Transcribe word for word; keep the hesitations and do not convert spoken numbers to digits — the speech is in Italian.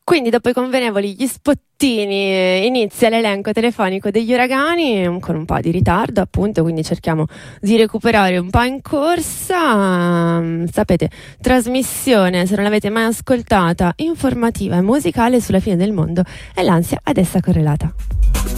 Quindi dopo i convenevoli, gli spottini, inizia l'elenco telefonico degli uragani con un po' di ritardo, appunto, quindi cerchiamo di recuperare un po' in corsa. Sapete, trasmissione, se non l'avete mai ascoltata, informativa e musicale sulla fine del mondo e l'ansia ad essa correlata.